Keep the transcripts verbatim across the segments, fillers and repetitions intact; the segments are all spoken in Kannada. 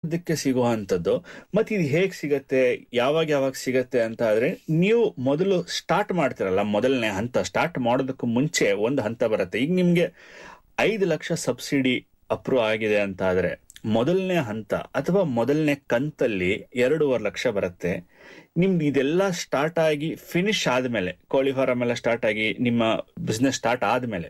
ಸದ್ಯಕ್ಕೆ ಸಿಗುವಂಥದ್ದು. ಮತ್ತೆ ಇದು ಹೇಗ್ ಸಿಗತ್ತೆ, ಯಾವಾಗ ಯಾವಾಗ ಸಿಗತ್ತೆ ಅಂತ ಆದ್ರೆ, ನೀವು ಮೊದಲು ಸ್ಟಾರ್ಟ್ ಮಾಡ್ತಿರಲ್ಲ, ಮೊದಲನೇ ಹಂತ ಸ್ಟಾರ್ಟ್ ಮಾಡೋದಕ್ಕೂ ಮುಂಚೆ ಒಂದು ಹಂತ ಬರುತ್ತೆ. ಈಗ ನಿಮ್ಗೆ ಐದು ಲಕ್ಷ ಸಬ್ಸಿಡಿ ಅಪ್ರೂವ್ ಆಗಿದೆ ಅಂತ ಆದ್ರೆ, ಮೊದಲನೇ ಹಂತ ಅಥವಾ ಮೊದಲನೇ ಕಂತಲ್ಲಿ ಎರಡೂವರೆ ಲಕ್ಷ ಬರುತ್ತೆ. ನಿಮ್ದು ಇದೆಲ್ಲ ಸ್ಟಾರ್ಟ್ ಆಗಿ ಫಿನಿಶ್ ಆದ್ಮೇಲೆ, ಕೋಳಿ ಫಾರಂ ಎಲ್ಲ ಸ್ಟಾರ್ಟ್ ಆಗಿ ನಿಮ್ಮ ಬಿಸ್ನೆಸ್ ಸ್ಟಾರ್ಟ್ ಆದ್ಮೇಲೆ,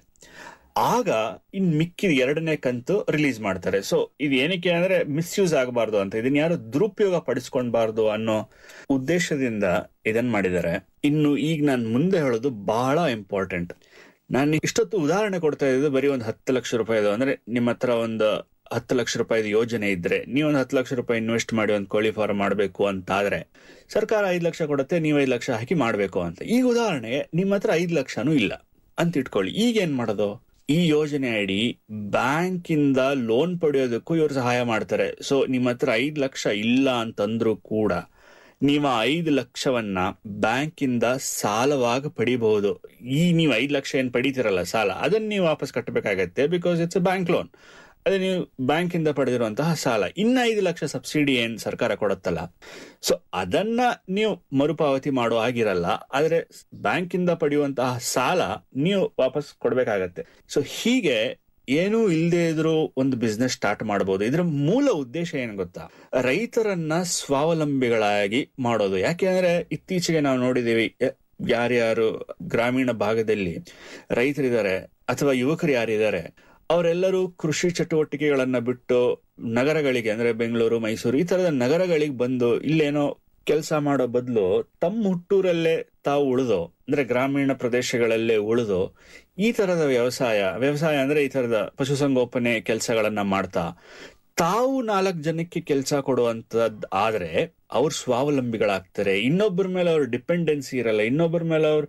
ಆಗ ಇನ್ ಮಿಕ್ಕಿದ ಎರಡನೇ ಕಂತು ರಿಲೀಸ್ ಮಾಡ್ತಾರೆ. ಸೊ ಇದು ಏನಕ್ಕೆ ಅಂದ್ರೆ ಮಿಸ್ಯೂಸ್ ಆಗಬಾರ್ದು ಅಂತ, ಇದನ್ನ ಯಾರು ದುರುಪಯೋಗ ಪಡಿಸ್ಕೊಳ್ಬಾರ್ದು ಅನ್ನೋ ಉದ್ದೇಶದಿಂದ ಇದನ್ ಮಾಡಿದ್ದಾರೆ. ಇನ್ನು ಈಗ ನಾನು ಮುಂದೆ ಹೇಳೋದು ಬಹಳ ಇಂಪಾರ್ಟೆಂಟ್. ನಾನು ಇಷ್ಟೊತ್ತು ಉದಾಹರಣೆ ಕೊಡ್ತಾ ಇದ್ದು ಬರೀ ಒಂದು ಹತ್ತು ಲಕ್ಷ ರೂಪಾಯಿದು, ಅಂದ್ರೆ ನಿಮ್ಮ ಹತ್ರ ಒಂದು ಹತ್ತು ಲಕ್ಷ ರೂಪಾಯಿದ ಯೋಜನೆ ಇದ್ರೆ, ನೀವೊಂದು ಹತ್ತು ಲಕ್ಷ ರೂಪಾಯಿ ಇನ್ವೆಸ್ಟ್ ಮಾಡಿ ಒಂದು ಕೋಳಿ ಫಾರ್ಮ್ ಮಾಡಬೇಕು ಅಂತಾದ್ರೆ ಸರ್ಕಾರ ಐದು ಲಕ್ಷ ಕೊಡುತ್ತೆ, ನೀವು ಐದು ಲಕ್ಷ ಹಾಕಿ ಮಾಡಬೇಕು ಅಂತ. ಈಗ ಉದಾಹರಣೆ ನಿಮ್ಮ ಹತ್ರ ಐದು ಲಕ್ಷನೂ ಇಲ್ಲ ಅಂತ ಇಟ್ಕೊಳ್ಳಿ. ಈಗ ಏನ್ ಮಾಡೋದು? ಈ ಯೋಜನೆ ಅಡಿ ಬ್ಯಾಂಕ್ ಇಂದ ಲೋನ್ ಪಡೆಯೋದಕ್ಕೂ ಇವರು ಸಹಾಯ ಮಾಡ್ತಾರೆ. ಸೊ ನಿಮ್ಮ ಹತ್ರ ಐದು ಲಕ್ಷ ಇಲ್ಲ ಅಂತಂದ್ರೂ ಕೂಡ ನೀವು ಐದು ಲಕ್ಷವನ್ನ ಬ್ಯಾಂಕ್ ಇಂದ ಸಾಲವಾಗಿ ಪಡಿಬಹುದು. ಈ ನೀವು ಐದು ಲಕ್ಷ ಏನ್ ಪಡಿತೀರಲ್ಲ ಸಾಲ, ಅದನ್ನ ನೀವು ವಾಪಸ್ ಕಟ್ಟಬೇಕಾಗತ್ತೆ, because it's a bank loan. ಅದೇ ನೀವು ಬ್ಯಾಂಕ್ ಇಂದ ಪಡೆದಿರುವಂತಹ ಸಾಲ. ಇನ್ನ ಐದು ಲಕ್ಷ ಸಬ್ಸಿಡಿ ಏನ್ ಸರ್ಕಾರ ಕೊಡುತ್ತಲ್ಲ, ಸೊ ಅದನ್ನ ನೀವು ಮರುಪಾವತಿ ಮಾಡೋ ಆಗಿರಲ್ಲ. ಆದ್ರೆ ಬ್ಯಾಂಕ್ ಇಂದ ಪಡೆಯುವಂತಹ ಸಾಲ ನೀವು ವಾಪಸ್ ಕೊಡ್ಬೇಕಾಗತ್ತೆ. ಸೊ ಹೀಗೆ ಏನೂ ಇಲ್ಲದೆ ಇದ್ರೂ ಒಂದು ಬಿಸ್ನೆಸ್ ಸ್ಟಾರ್ಟ್ ಮಾಡಬಹುದು. ಇದರ ಮೂಲ ಉದ್ದೇಶ ಏನು ಗೊತ್ತಾ? ರೈತರನ್ನ ಸ್ವಾವಲಂಬಿಗಳಾಗಿ ಮಾಡೋದು. ಯಾಕೆ ಅಂದ್ರೆ ಇತ್ತೀಚೆಗೆ ನಾವು ನೋಡಿದೀವಿ, ಯಾರ್ಯಾರು ಗ್ರಾಮೀಣ ಭಾಗದಲ್ಲಿ ರೈತರಿದ್ದಾರೆ ಅಥವಾ ಯುವಕರು ಯಾರಿದ್ದಾರೆ, ಅವರೆಲ್ಲರೂ ಕೃಷಿ ಚಟುವಟಿಕೆಗಳನ್ನ ಬಿಟ್ಟು ನಗರಗಳಿಗೆ, ಅಂದ್ರೆ ಬೆಂಗಳೂರು, ಮೈಸೂರು ಈ ತರದ ನಗರಗಳಿಗೆ ಬಂದು ಇಲ್ಲೇನೋ ಕೆಲಸ ಮಾಡೋ ಬದಲು ತಮ್ಮ ಹುಟ್ಟೂರಲ್ಲೇ ತಾವು ಉಳಿದು, ಅಂದ್ರೆ ಗ್ರಾಮೀಣ ಪ್ರದೇಶಗಳಲ್ಲೇ ಉಳಿದು ಈ ತರದ ವ್ಯವಸಾಯ ವ್ಯವಸಾಯ ಅಂದ್ರೆ ಈ ತರದ ಪಶುಸಂಗೋಪನೆ ಕೆಲಸಗಳನ್ನ ಮಾಡ್ತಾ ತಾವು ನಾಲ್ಕು ಜನಕ್ಕೆ ಕೆಲಸ ಕೊಡುವಂತದ್ ಆದ್ರೆ ಅವ್ರು ಸ್ವಾವಲಂಬಿಗಳಾಗ್ತಾರೆ. ಇನ್ನೊಬ್ಬರ ಮೇಲೆ ಅವ್ರ ಡಿಪೆಂಡೆನ್ಸಿ ಇರಲ್ಲ, ಇನ್ನೊಬ್ಬರ ಮೇಲೆ ಅವ್ರ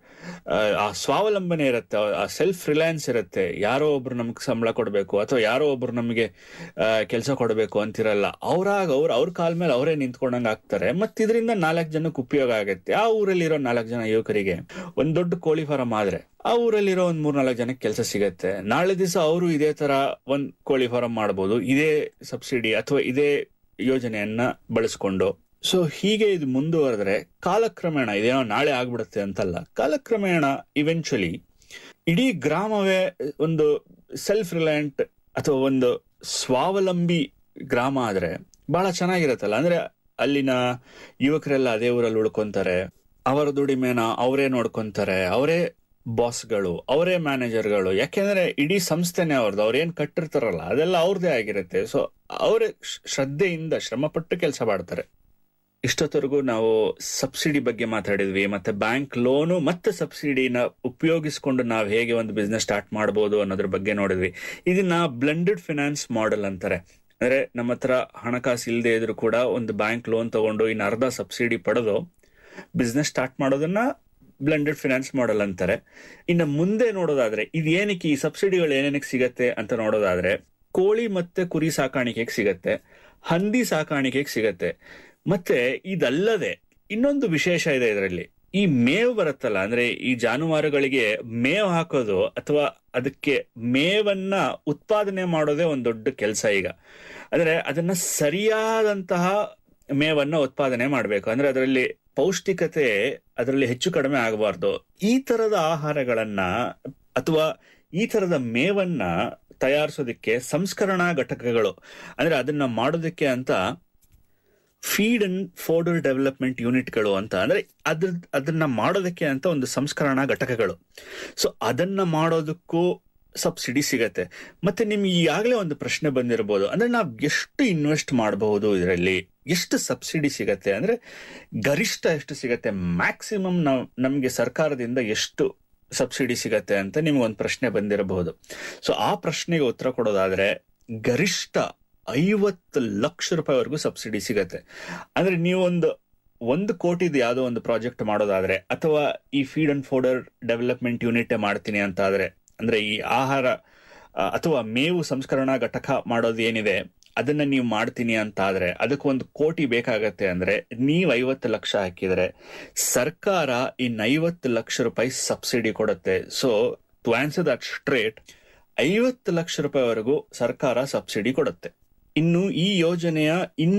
ಆ ಸ್ವಾವಲಂಬನೆ ಇರುತ್ತೆ, ಆ ಸೆಲ್ಫ್ ರಿಲಯನ್ಸ್ ಇರುತ್ತೆ. ಯಾರೋ ಒಬ್ರು ನಮ್ಗೆ ಸಂಬಳ ಕೊಡಬೇಕು ಅಥವಾ ಯಾರೋ ಒಬ್ರು ನಮಗೆ ಕೆಲಸ ಕೊಡಬೇಕು ಅಂತಿರಲ್ಲ. ಅವ್ರಾಗ ಅವ್ರು ಅವ್ರ ಕಾಲ ಮೇಲೆ ಅವರೇ ನಿಂತ್ಕೊಂಡಂಗ ಆಗ್ತಾರೆ. ಮತ್ ಇದರಿಂದ ನಾಲ್ಕು ಜನಕ್ಕೆ ಉಪಯೋಗ ಆಗುತ್ತೆ. ಆ ಊರಲ್ಲಿರೋ ನಾಲ್ಕು ಜನ ಯುವಕರಿಗೆ ಒಂದ್ ದೊಡ್ಡ ಕೋಳಿ ಫಾರಂ ಆದ್ರೆ ಆ ಊರಲ್ಲಿರೋ ಒಂದ್ ಮೂರ್ ನಾಲ್ಕು ಜನಕ್ಕೆ ಕೆಲಸ ಸಿಗತ್ತೆ. ನಾಳೆ ದಿವಸ ಅವರು ಇದೇ ತರ ಒಂದ್ ಕೋಳಿ ಫಾರಂ ಮಾಡ್ಬೋದು, ಇದೇ ಸಬ್ಸಿಡಿ ಅಥವಾ ಇದೇ ಯೋಜನೆಯನ್ನ ಬಳಸ್ಕೊಂಡು. ಸೊ ಹೀಗೆ ಇದು ಮುಂದುವರೆದ್ರೆ ಕಾಲಕ್ರಮೇಣ, ಇದೇನೋ ನಾಳೆ ಆಗ್ಬಿಡುತ್ತೆ ಅಂತಲ್ಲ, ಕಾಲಕ್ರಮೇಣ ಇವೆಂಚುಲಿ ಇಡೀ ಗ್ರಾಮವೇ ಒಂದು ಸೆಲ್ಫ್ ರಿಲಯಂಟ್ ಅಥವಾ ಒಂದು ಸ್ವಾವಲಂಬಿ ಗ್ರಾಮ ಆದ್ರೆ ಬಹಳ ಚೆನ್ನಾಗಿರತ್ತಲ್ಲ. ಅಂದ್ರೆ ಅಲ್ಲಿನ ಯುವಕರೆಲ್ಲ ಅದೇ ಊರಲ್ಲಿ ಉಳ್ಕೊಂತಾರೆ, ಅವರ ದುಡಿಮೆನ ಅವರೇ ನೋಡ್ಕೊಂತಾರೆ, ಅವರೇ ಬಾಸ್ಗಳು, ಅವರೇ ಮ್ಯಾನೇಜರ್ಗಳು. ಯಾಕೆಂದ್ರೆ ಇಡೀ ಸಂಸ್ಥೆನೇ ಅವ್ರದ್ದು, ಅವ್ರೇನ್ ಕಟ್ಟಿರ್ತಾರಲ್ಲ ಅದೆಲ್ಲ ಅವ್ರದೇ ಆಗಿರುತ್ತೆ. ಸೊ ಅವರೇ ಶ್ರದ್ಧೆಯಿಂದ ಶ್ರಮಪಟ್ಟು ಕೆಲಸ ಮಾಡ್ತಾರೆ. ಇಷ್ಟೊತ್ತರೆಗೂ ನಾವು ಸಬ್ಸಿಡಿ ಬಗ್ಗೆ ಮಾತಾಡಿದ್ವಿ, ಮತ್ತೆ ಬ್ಯಾಂಕ್ ಲೋನು ಮತ್ತೆ ಸಬ್ಸಿಡಿನ ಉಪಯೋಗಿಸ್ಕೊಂಡು ನಾವು ಹೇಗೆ ಒಂದು ಬಿಸ್ನೆಸ್ ಸ್ಟಾರ್ಟ್ ಮಾಡಬಹುದು ಅನ್ನೋದ್ರ ಬಗ್ಗೆ ನೋಡಿದ್ವಿ. ಇದನ್ನ ಬ್ಲೆಂಡೆಡ್ ಫಿನಾನ್ಸ್ ಮಾಡೆಲ್ ಅಂತಾರೆ. ಅಂದ್ರೆ ನಮ್ಮ ಹತ್ರ ಹಣಕಾಸು ಇಲ್ಲದೆ ಇದ್ರು ಕೂಡ ಒಂದು ಬ್ಯಾಂಕ್ ಲೋನ್ ತಗೊಂಡು ಇನ್ನು ಅರ್ಧ ಸಬ್ಸಿಡಿ ಪಡೆದು ಬಿಸ್ನೆಸ್ ಸ್ಟಾರ್ಟ್ ಮಾಡೋದನ್ನ ಬ್ಲೆಂಡೆಡ್ ಫಿನಾನ್ಸ್ ಮಾಡೆಲ್ ಅಂತಾರೆ. ಇನ್ನು ಮುಂದೆ ನೋಡೋದಾದ್ರೆ ಇದು ಏನಕ್ಕೆ ಈ ಸಬ್ಸಿಡಿಗಳು ಏನೇನಕ್ಕೆ ಸಿಗತ್ತೆ ಅಂತ ನೋಡೋದಾದ್ರೆ, ಕೋಳಿ ಮತ್ತೆ ಕುರಿ ಸಾಕಾಣಿಕೆಗೆ ಸಿಗತ್ತೆ, ಹಂದಿ ಸಾಕಾಣಿಕೆಗೆ ಸಿಗತ್ತೆ. ಮತ್ತೆ ಇದಲ್ಲದೆ ಇನ್ನೊಂದು ವಿಶೇಷ ಇದೆ ಇದರಲ್ಲಿ, ಈ ಮೇವು ಬರುತ್ತಲ್ಲ, ಅಂದ್ರೆ ಈ ಜಾನುವಾರುಗಳಿಗೆ ಮೇವು ಹಾಕೋದು ಅಥವಾ ಅದಕ್ಕೆ ಮೇವನ್ನ ಉತ್ಪಾದನೆ ಮಾಡೋದೇ ಒಂದು ದೊಡ್ಡ ಕೆಲಸ ಈಗ. ಅಂದ್ರೆ ಅದನ್ನ ಸರಿಯಾದಂತಹ ಮೇವನ್ನ ಉತ್ಪಾದನೆ ಮಾಡ್ಬೇಕು, ಅಂದ್ರೆ ಅದರಲ್ಲಿ ಪೌಷ್ಟಿಕತೆ ಅದರಲ್ಲಿ ಹೆಚ್ಚು ಕಡಿಮೆ ಆಗಬಾರ್ದು. ಈ ತರದ ಆಹಾರಗಳನ್ನ ಅಥವಾ ಈ ತರದ ಮೇವನ್ನ ತಯಾರಿಸೋದಕ್ಕೆ ಸಂಸ್ಕರಣಾ ಘಟಕಗಳು, ಅಂದ್ರೆ ಅದನ್ನ ಮಾಡೋದಕ್ಕೆ ಅಂತ ಫೀಡ್ ಅಂಡ್ ಫೋಡರ್ ಡೆವಲಪ್ಮೆಂಟ್ ಯೂನಿಟ್ಗಳು ಅಂತ, ಅಂದ್ರೆ ಅದ್ರ ಅದನ್ನ ಮಾಡೋದಕ್ಕೆ ಅಂತ ಒಂದು ಸಂಸ್ಕರಣಾ ಘಟಕಗಳು. ಸೊ ಅದನ್ನ ಮಾಡೋದಕ್ಕೂ ಸಬ್ಸಿಡಿ ಸಿಗತ್ತೆ. ಮತ್ತೆ ನಿಮ್ಗೆ ಈಗಾಗಲೇ ಒಂದು ಪ್ರಶ್ನೆ ಬಂದಿರಬಹುದು, ಅಂದ್ರೆ ನಾವ್ ಎಷ್ಟು ಇನ್ವೆಸ್ಟ್ ಮಾಡಬಹುದು ಇದರಲ್ಲಿ, ಎಷ್ಟು ಸಬ್ಸಿಡಿ ಸಿಗತ್ತೆ, ಅಂದ್ರೆ ಗರಿಷ್ಠ ಎಷ್ಟು ಸಿಗತ್ತೆ, ಮ್ಯಾಕ್ಸಿಮಮ್ ನಾವ್ ನಮ್ಗೆ ಸರ್ಕಾರದಿಂದ ಎಷ್ಟು ಸಬ್ಸಿಡಿ ಸಿಗತ್ತೆ ಅಂತ ನಿಮ್ಗೊಂದು ಪ್ರಶ್ನೆ ಬಂದಿರಬಹುದು. ಸೊ ಆ ಪ್ರಶ್ನೆಗೆ ಉತ್ತರ ಕೊಡೋದಾದ್ರೆ, ಗರಿಷ್ಠ ಐವತ್ತು ಲಕ್ಷ ರೂಪಾಯಿವರೆಗೂ ಸಬ್ಸಿಡಿ ಸಿಗತ್ತೆ. ಅಂದ್ರೆ ನೀವೊಂದು ಒಂದು ಕೋಟಿದು ಯಾವುದೋ ಒಂದು ಪ್ರಾಜೆಕ್ಟ್ ಮಾಡೋದಾದ್ರೆ, ಅಥವಾ ಈ feed and fodder development unit ಮಾಡ್ತೀನಿ ಅಂತ ಆದ್ರೆ, ಅಂದ್ರೆ ಈ ಆಹಾರ ಅಥವಾ ಮೇವು ಸಂಸ್ಕರಣಾ ಘಟಕ ಮಾಡೋದು ಏನಿದೆ ಅದನ್ನ ನೀವು ಮಾಡ್ತೀನಿ ಅಂತ ಆದ್ರೆ ಅದಕ್ಕೆ ಒಂದು ಕೋಟಿ ಬೇಕಾಗತ್ತೆ. ಅಂದ್ರೆ ನೀವ್ ಐವತ್ತು ಲಕ್ಷ ಹಾಕಿದ್ರೆ ಸರ್ಕಾರ ಇನ್ ಐವತ್ತು ಲಕ್ಷ ರೂಪಾಯಿ ಸಬ್ಸಿಡಿ ಕೊಡುತ್ತೆ. So to answer that straight, ಐವತ್ತು ಲಕ್ಷ ರೂಪಾಯಿವರೆಗೂ ಸರ್ಕಾರ ಸಬ್ಸಿಡಿ ಕೊಡುತ್ತೆ. ಇನ್ನು ಈ ಯೋಜನೆಯ ಇನ್ನು